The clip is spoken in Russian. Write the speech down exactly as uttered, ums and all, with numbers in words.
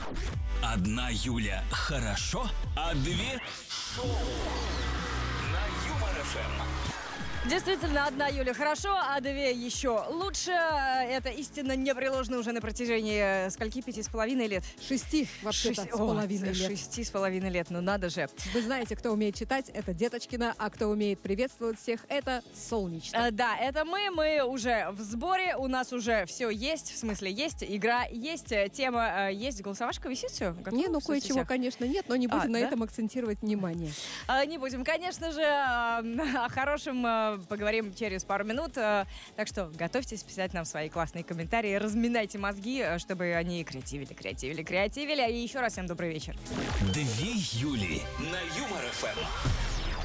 Одна Юля хорошо, а две шоу на Юмор-ФМ. Действительно, одна Юля хорошо, а две еще лучше. Это истинно непреложно уже на протяжении скольки? Пяти с половиной лет? Шести, вообще-то, Шесть- с половиной О, лет. Шести с половиной лет, ну надо же. Вы знаете, кто умеет читать, это Деточкина, а кто умеет приветствовать всех, это Солнечно. Э, Да, это мы, мы уже в сборе, у нас уже все есть, в смысле есть, игра есть, э, тема э, есть, голосовашка висит, все? Не, ну кое-чего, конечно, нет, но не будем А, на да? этом акцентировать внимание. А, Не будем, конечно же, а, о хорошем а, поговорим через пару минут. а, Так что готовьтесь писать нам свои классные комментарии, разминайте мозги, а, чтобы они креативили, креативили, креативили. И еще раз всем добрый вечер. Две Юли на Юмор-ФМ.